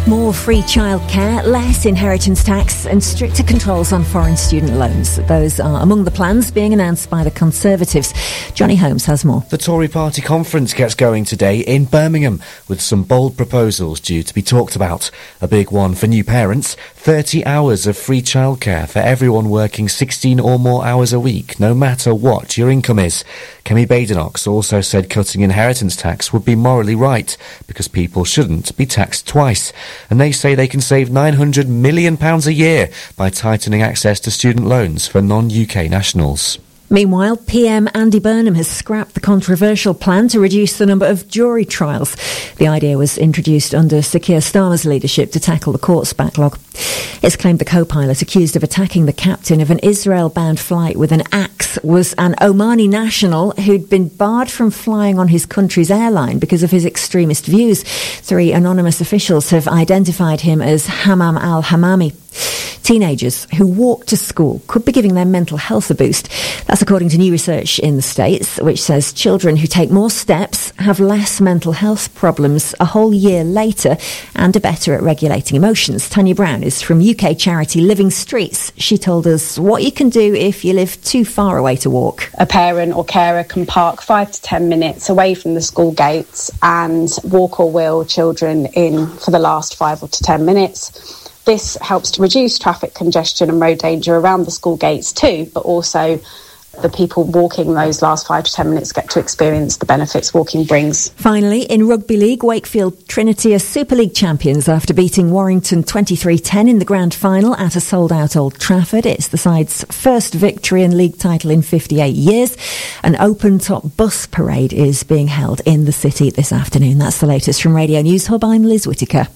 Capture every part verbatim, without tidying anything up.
More free childcare, less inheritance tax and stricter controls on foreign student loans. Those are among the plans being announced by the Conservatives. Johnny Holmes has more. The Tory party conference gets going today in Birmingham, with some bold proposals due to be talked about. A big one for new parents, thirty hours of free childcare for everyone working sixteen or more hours a week, no matter what your income is. Kemi Badenoch also said cutting inheritance tax would be morally right, because people shouldn't be taxed twice. And they say they can save nine hundred million pounds a year by tightening access to student loans for non-U K nationals. Meanwhile, P M Andy Burnham has scrapped the controversial plan to reduce the number of jury trials. The idea was introduced under Sir Keir Starmer's leadership to tackle the court's backlog. It's claimed the co-pilot accused of attacking the captain of an Israel-bound flight with an axe was an Omani national who'd been barred from flying on his country's airline because of his extremist views. Three anonymous officials have identified him as Hammam al-Hamami. Teenagers who walk to school could be giving their mental health a boost. That's according to new research in the States, which says children who take more steps have less mental health problems a whole year later and are better at regulating emotions. Tanya Brown is from U K charity Living Streets. She told us what you can do if you live too far away to walk. A parent or carer can park five to ten minutes away from the school gates and walk or wheel children in for the last five or to ten minutes. This helps to reduce traffic congestion and road danger around the school gates too, but also the people walking those last five to ten minutes get to experience the benefits walking brings. Finally, in Rugby League, Wakefield Trinity are Super League champions after beating Warrington twenty-three ten in the grand final at a sold-out Old Trafford. It's the side's first victory and league title in fifty-eight years. An open-top bus parade is being held in the city this afternoon. That's the latest from Radio News Hub. I'm Liz Whittaker.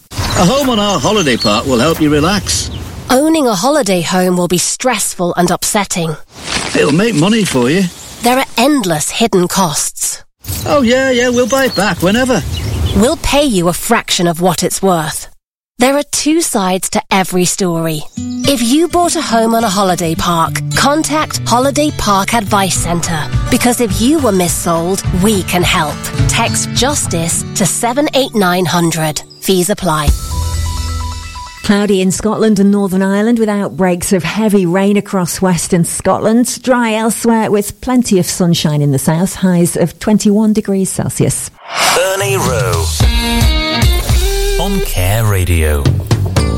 A home on our holiday park will help you relax. Owning a holiday home will be stressful and upsetting. It'll make money for you. There are endless hidden costs. Oh yeah, yeah, we'll buy it back whenever. We'll pay you a fraction of what it's worth. There are two sides to every story. If you bought a home on a holiday park, contact Holiday Park Advice Centre. Because if you were missold, we can help. Text JUSTICE to seven eight nine hundred. Fees apply. Cloudy in Scotland and Northern Ireland with outbreaks of heavy rain across western Scotland. Dry elsewhere with plenty of sunshine in the south. Highs of twenty-one degrees Celsius. Ernie Rowe on Care Radio.